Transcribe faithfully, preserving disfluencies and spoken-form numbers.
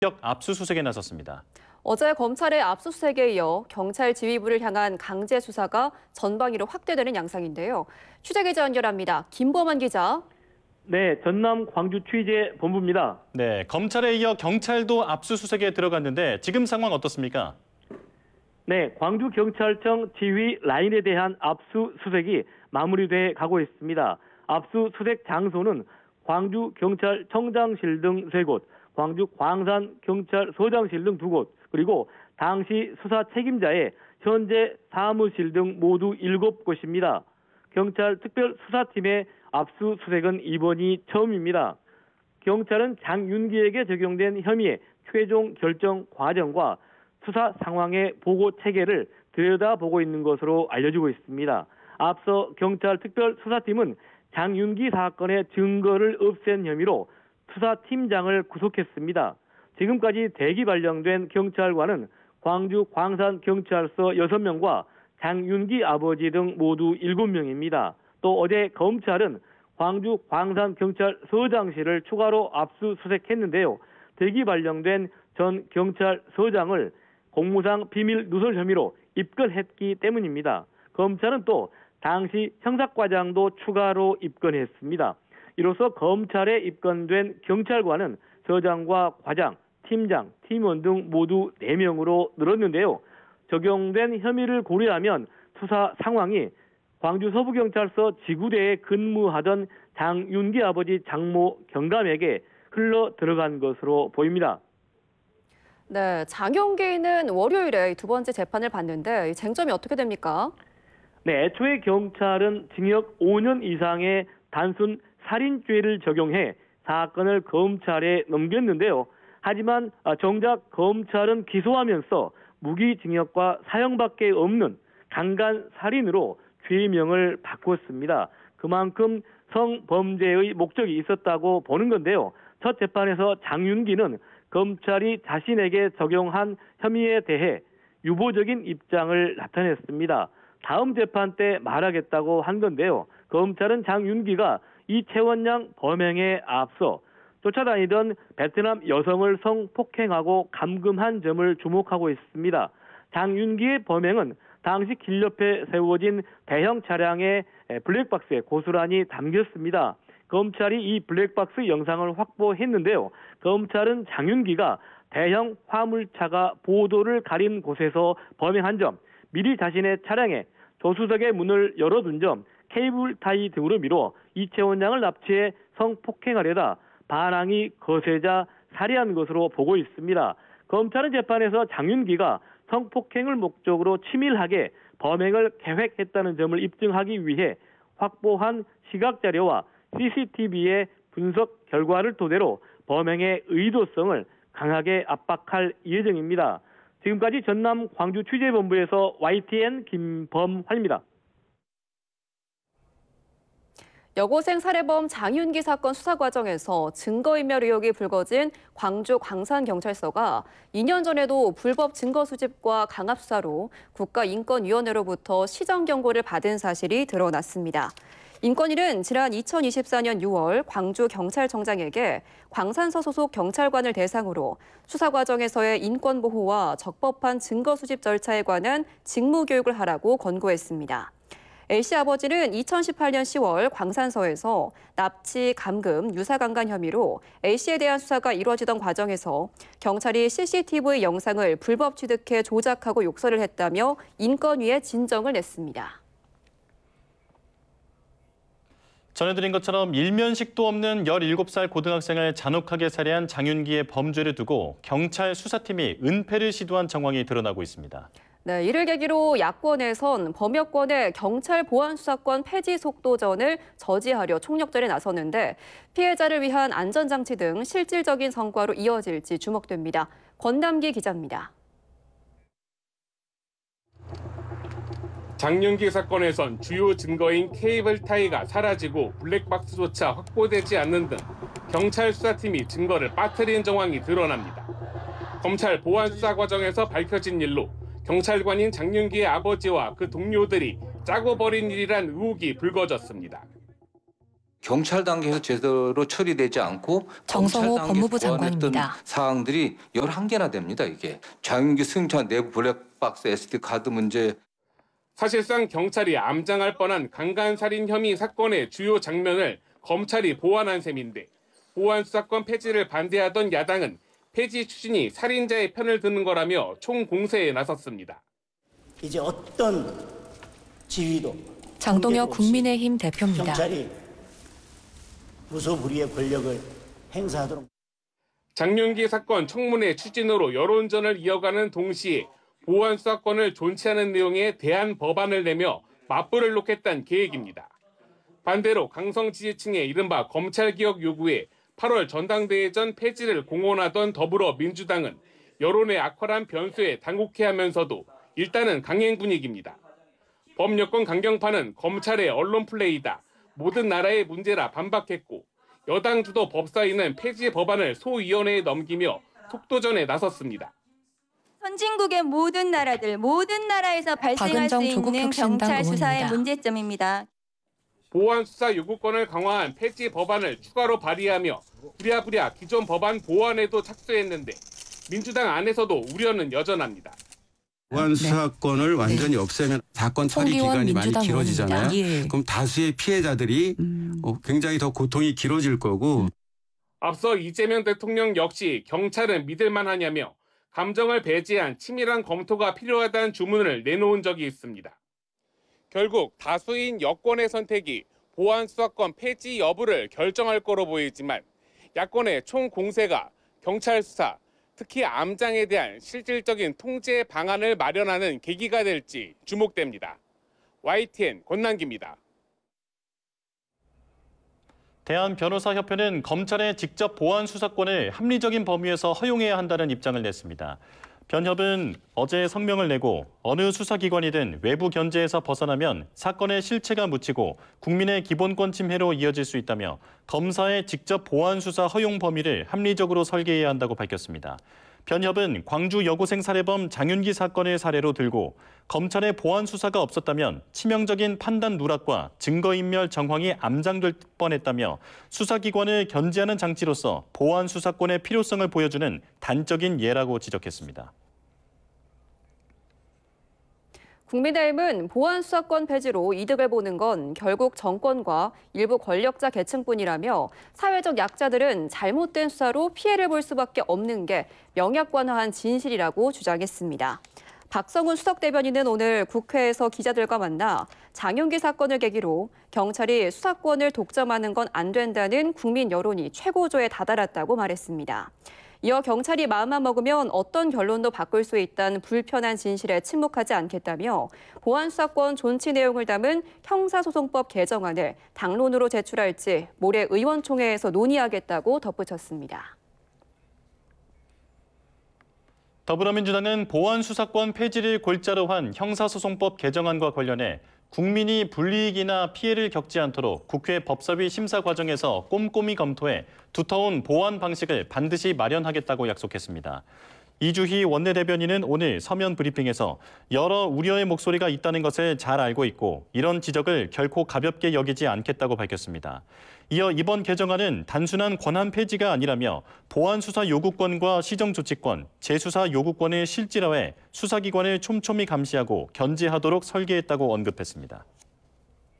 격 압수수색에 나섰습니다. 어제 검찰의 압수수색에 이어 경찰 지휘부를 향한 강제 수사가 전방위로 확대되는 양상인데요. 취재기자 연결합니다. 김범환 기자. 네, 전남 광주 취재 본부입니다. 네, 검찰에 이어 경찰도 압수수색에 들어갔는데 지금 상황 어떻습니까? 네, 광주경찰청 지휘 라인에 대한 압수수색이 마무리돼 가고 있습니다. 압수수색 장소는 광주경찰청장실 등 세 곳, 광주 광산경찰서장실 등 두 곳, 그리고 당시 수사 책임자의 현재 사무실 등 모두 일곱 곳입니다. 경찰 특별수사팀의 압수수색은 이번이 처음입니다. 경찰은 장윤기에게 적용된 혐의의 최종 결정 과정과 수사 상황의 보고 체계를 들여다보고 있는 것으로 알려지고 있습니다. 앞서 경찰 특별수사팀은 장윤기 사건의 증거를 없앤 혐의로 수사팀장을 구속했습니다. 지금까지 대기 발령된 경찰관은 광주 광산경찰서 여섯 명과 장윤기 아버지 등 모두 일곱 명입니다. 또 어제 검찰은 광주 광산경찰서장실을 추가로 압수수색했는데요. 대기 발령된 전 경찰서장을 공무상 비밀 누설 혐의로 입건했기 때문입니다. 검찰은 또 당시 형사과장도 추가로 입건했습니다. 이로써 검찰에 입건된 경찰관은 서장과 과장, 팀장, 팀원 등 모두 네 명으로 늘었는데요. 적용된 혐의를 고려하면 수사 상황이 광주 서부경찰서 지구대에 근무하던 장윤기 아버지 장모 경감에게 흘러 들어간 것으로 보입니다. 네, 장윤기는 월요일에 두 번째 재판을 받는데 쟁점이 어떻게 됩니까? 네, 애초에 경찰은 징역 오 년 이상의 단순 살인죄를 적용해 사건을 검찰에 넘겼는데요. 하지만 정작 검찰은 기소하면서 무기징역과 사형밖에 없는 강간살인으로 죄명을 바꿨습니다. 그만큼 성범죄의 목적이 있었다고 보는 건데요. 첫 재판에서 장윤기는 검찰이 자신에게 적용한 혐의에 대해 유보적인 입장을 나타냈습니다. 다음 재판 때 말하겠다고 한 건데요. 검찰은 장윤기가 이채원 양 범행에 앞서 쫓아다니던 베트남 여성을 성폭행하고 감금한 점을 주목하고 있습니다. 장윤기의 범행은 당시 길 옆에 세워진 대형 차량의 블랙박스에 고스란히 담겼습니다. 검찰이 이 블랙박스 영상을 확보했는데요. 검찰은 장윤기가 대형 화물차가 보도를 가린 곳에서 범행한 점, 미리 자신의 차량에 조수석의 문을 열어둔 점, 케이블 타이 등으로 미뤄 이채원 양을 납치해 성폭행하려다 반항이 거세자 살해한 것으로 보고 있습니다. 검찰은 재판에서 장윤기가 성폭행을 목적으로 치밀하게 범행을 계획했다는 점을 입증하기 위해 확보한 시각자료와 씨씨티비의 분석 결과를 토대로 범행의 의도성을 강하게 압박할 예정입니다. 지금까지 전남 광주 취재본부에서 와이티엔 김범환입니다. 여고생 살해범 장윤기 사건 수사 과정에서 증거인멸 의혹이 불거진 광주 광산경찰서가 이 년 전에도 불법 증거 수집과 강압 수사로 국가인권위원회로부터 시정 경고를 받은 사실이 드러났습니다. 인권위는 지난 이천이십사 년 유월 광주경찰청장에게 광산서 소속 경찰관을 대상으로 수사 과정에서의 인권 보호와 적법한 증거 수집 절차에 관한 직무 교육을 하라고 권고했습니다. A씨 아버지는 이천십팔 년 시월 광산서에서 납치, 감금, 유사강간 혐의로 A씨에 대한 수사가 이루어지던 과정에서 경찰이 씨씨티비 영상을 불법 취득해 조작하고 욕설을 했다며 인권위에 진정을 냈습니다. 전해드린 것처럼 일면식도 없는 열일곱 살 고등학생을 잔혹하게 살해한 장윤기의 범죄를 두고 경찰 수사팀이 은폐를 시도한 정황이 드러나고 있습니다. 네, 이를 계기로 야권에선 범여권의 경찰 보안수사권 폐지 속도전을 저지하려 총력전에 나섰는데 피해자를 위한 안전장치 등 실질적인 성과로 이어질지 주목됩니다. 권남기 기자입니다. 장윤기 사건에선 주요 증거인 케이블 타이가 사라지고 블랙박스조차 확보되지 않는 등 경찰 수사팀이 증거를 빠뜨린 정황이 드러납니다. 검찰 보안 수사 과정에서 밝혀진 일로 경찰관인 장윤기의 아버지와 그 동료들이 짜고 버린 일이란 의혹이 불거졌습니다. 경찰 단계에서 제대로 처리되지 않고 정성호 검찰 단계에서 법무부 보완했던 장관입니다. 사항들이 열한 개나 됩니다. 이게 장윤기 승용차 내부 블랙박스 에스디 카드 문제. 사실상 경찰이 암장할 뻔한 강간살인 혐의 사건의 주요 장면을 검찰이 보완한 셈인데 보안 수사권 폐지를 반대하던 야당은 폐지 추진이 살인자의 편을 드는 거라며 총공세에 나섰습니다. 이제 어떤 지위도 장동혁 국민의힘 대표입니다. 경찰이 무소불위의 권력을 행사하도록. 장윤기 사건 청문회 추진으로 여론전을 이어가는 동시에 보안 수사권을 존치하는 내용의 대안 법안을 내며 맞불을 놓겠다는 계획입니다. 반대로 강성 지지층의 이른바 검찰개혁 요구에 팔월 전당대회 전 폐지를 공언하던 더불어민주당은 여론의 악화란 변수에 당혹해하면서도 일단은 강행 분위기입니다. 범여권 강경파는 검찰의 언론 플레이다, 모든 나라의 문제라 반박했고 여당 주도 법사위는 폐지 법안을 소위원회에 넘기며 속도전에 나섰습니다. 선진국의 모든 나라들, 모든 나라에서 발생할 수 박은정 있는 조국혁신당 경찰 수사의 의원입니다. 문제점입니다. 보안 수사 요구권을 강화한 폐지 법안을 추가로 발의하며 부랴부랴 기존 법안 보완에도 착수했는데 민주당 안에서도 우려는 여전합니다. 보안 수사권을 완전히 없애면 사건 처리 송기원 기간이 많이 민주당 길어지잖아요. 의원입니다. 예. 그럼 다수의 피해자들이 음. 어, 굉장히 더 고통이 길어질 거고. 앞서 이재명 대통령 역시 경찰은 믿을만 하냐며 감정을 배제한 치밀한 검토가 필요하다는 주문을 내놓은 적이 있습니다. 결국 다수인 여권의 선택이 보안 수사권 폐지 여부를 결정할 거로 보이지만 야권의 총공세가 경찰 수사, 특히 암장에 대한 실질적인 통제 방안을 마련하는 계기가 될지 주목됩니다. 와이티엔 권남기입니다. 대한변호사협회는 검찰의 직접 보안 수사권을 합리적인 범위에서 허용해야 한다는 입장을 냈습니다. 변협은 어제 성명을 내고 어느 수사기관이든 외부 견제에서 벗어나면 사건의 실체가 묻히고 국민의 기본권 침해로 이어질 수 있다며 검사의 직접 보안 수사 허용 범위를 합리적으로 설계해야 한다고 밝혔습니다. 변협은 광주 여고생 살해범 장윤기 사건을 사례로 들고 검찰의 보안 수사가 없었다면 치명적인 판단 누락과 증거인멸 정황이 암장될 뻔했다며 수사기관을 견제하는 장치로서 보안 수사권의 필요성을 보여주는 단적인 예라고 지적했습니다. 국민의힘은 보안 수사권 폐지로 이득을 보는 건 결국 정권과 일부 권력자 계층뿐이라며 사회적 약자들은 잘못된 수사로 피해를 볼 수밖에 없는 게 명약관화한 진실이라고 주장했습니다. 박성훈 수석 대변인은 오늘 국회에서 기자들과 만나 장윤기 사건을 계기로 경찰이 수사권을 독점하는 건 안 된다는 국민 여론이 최고조에 다다랐다고 말했습니다. 이어 경찰이 마음만 먹으면 어떤 결론도 바꿀 수 있다는 불편한 진실에 침묵하지 않겠다며 보안 수사권 존치 내용을 담은 형사소송법 개정안을 당론으로 제출할지 모레 의원총회에서 논의하겠다고 덧붙였습니다. 더불어민주당은 보안 수사권 폐지를 골자로 한 형사소송법 개정안과 관련해 국민이 불이익이나 피해를 겪지 않도록 국회 법사위 심사 과정에서 꼼꼼히 검토해 두터운 보완 방식을 반드시 마련하겠다고 약속했습니다. 이주희 원내대변인은 오늘 서면 브리핑에서 여러 우려의 목소리가 있다는 것을 잘 알고 있고 이런 지적을 결코 가볍게 여기지 않겠다고 밝혔습니다. 이어 이번 개정안은 단순한 권한 폐지가 아니라며 보안 수사 요구권과 시정조치권, 재수사 요구권을 실질화해 수사기관을 촘촘히 감시하고 견제하도록 설계했다고 언급했습니다.